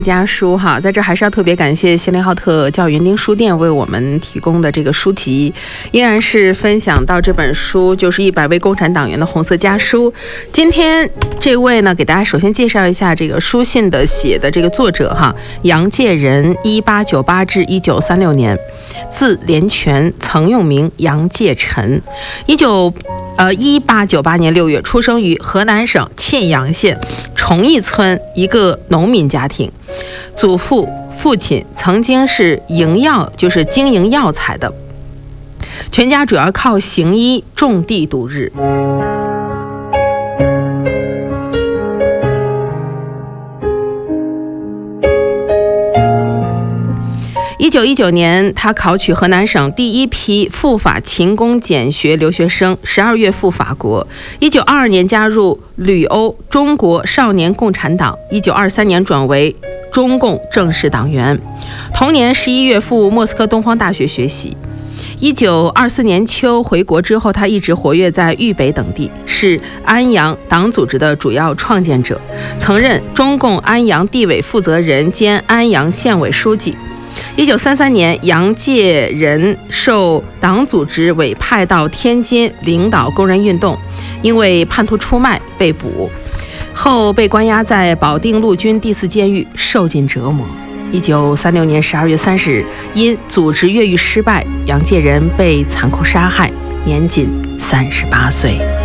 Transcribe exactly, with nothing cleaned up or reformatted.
家书哈，在这还是要特别感谢锡林浩特教育园丁书店为我们提供的这个书籍，依然是分享到这本书，就是一百位共产党员的红色家书。今天这位呢，给大家首先介绍一下这个书信的写的这个作者哈，杨介仁，一八九八至一九三六年，字连全，曾用名杨介臣，一九呃一八九八年六月出生于河南省沁阳县崇义村一个农民家庭。祖父、父亲曾经是营药，就是经营药材的，全家主要靠行医、种地度日。一九一九年，他考取河南省第一批赴法勤工俭学留学生，十二月赴法国。一九二二年加入旅欧中国少年共产党，一九二三年转为中共正式党员。同年十一月赴莫斯科东方大学学习。一九二四年秋回国之后，他一直活跃在豫北等地，是安阳党组织的主要创建者，曾任中共安阳地委负责人兼安阳县委书记。一九三三年，杨介仁受党组织委派到天津领导工人运动，因为叛徒出卖被捕，后被关押在保定陆军第四监狱，受尽折磨。一九三六年十二月三十日，因组织越狱失败，杨介仁被残酷杀害，年仅三十八岁。